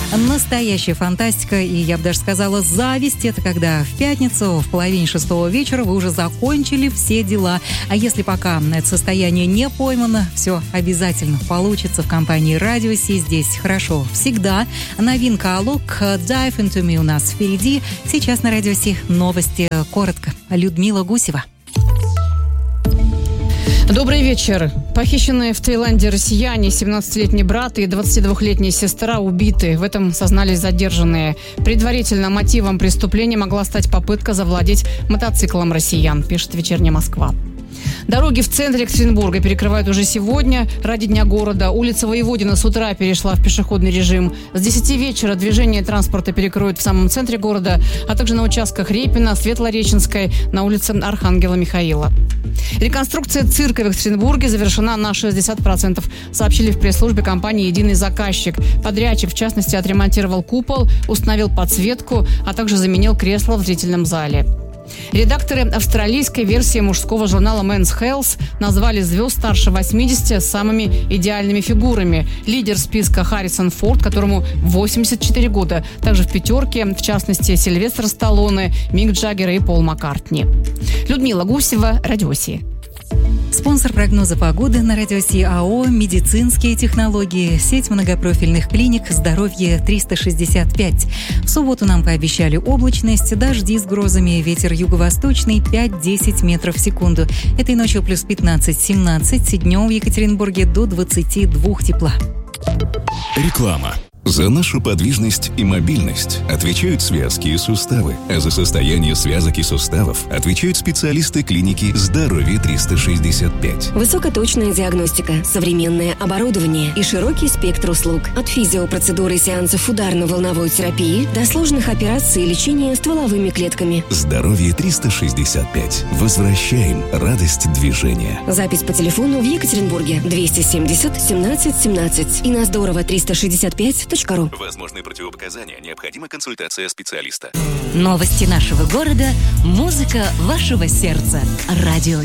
Настоящая фантастика, и я бы даже сказала зависть. Это когда в пятницу в половине 6 вечера вы уже закончили все дела. А если пока это состояние не поймано, все обязательно получится в компании Радио Си. Здесь хорошо всегда. Новинка «Алок», «Dive into me» у нас впереди. Сейчас на Радио Си новости коротко. Людмила Гусева. Добрый вечер. Похищенные в Таиланде россияне, 17-летний брат и 22-летняя сестра убиты. В этом сознались задержанные. Предварительно мотивом преступления могла стать попытка завладеть мотоциклом россиян, пишет «Вечерняя Москва». Дороги в центре Екатеринбурга перекрывают уже сегодня ради Дня города. Улица Воеводина с утра перешла в пешеходный режим. С 10 вечера движение транспорта перекроют в самом центре города, а также на участках Репина, Светлореченской, на улице Архангела Михаила. Реконструкция цирка в Екатеринбурге завершена на 60%, сообщили в пресс-службе компании «Единый заказчик». Подрядчик, в частности, отремонтировал купол, установил подсветку, а также заменил кресла в зрительном зале. Редакторы австралийской версии мужского журнала Men's Health назвали звезд старше 80 самыми идеальными фигурами. Лидер списка Харрисон Форд, которому 84 года. Также в пятерке, в частности, Сильвестр Сталлоне, Мик Джаггер и Пол Маккартни. Людмила Гусева, Радио Си. Спонсор прогноза погоды на Радио Си АО «Медицинские технологии», сеть многопрофильных клиник «Здоровье 365». В субботу нам пообещали облачность, дожди с грозами, ветер юго-восточный 5-10 метров в секунду. Этой ночью плюс 15-17, днем в Екатеринбурге до 22 тепла. Реклама. За нашу подвижность и мобильность отвечают связки и суставы, а за состояние связок и суставов отвечают специалисты клиники «Здоровье 365». Высокоточная диагностика, современное оборудование и широкий спектр услуг. От физиопроцедуры и сеансов ударно-волновой терапии до сложных операций и лечения стволовыми клетками. «Здоровье 365». Возвращаем радость движения. Запись по телефону в Екатеринбурге 270 17 17 и на здорово 365.ру. Возможные противопоказания. Необходима консультация специалиста. Новости нашего города. Музыка вашего сердца. Радио